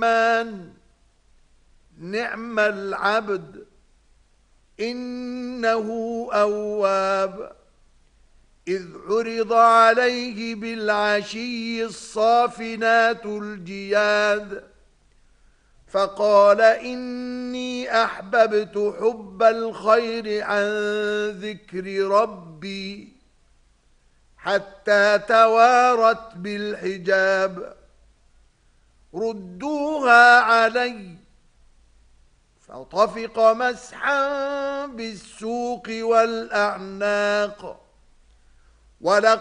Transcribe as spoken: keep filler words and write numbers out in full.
الرحمن نعم العبد إنه أواب إذ عرض عليه بالعشي الصافنات الجياد فقال إني أحببت حب الخير عن ذكر ربي حتى توارت بالحجاب ردوها علي فطفق مسحا بالسوق والأعناق ولقد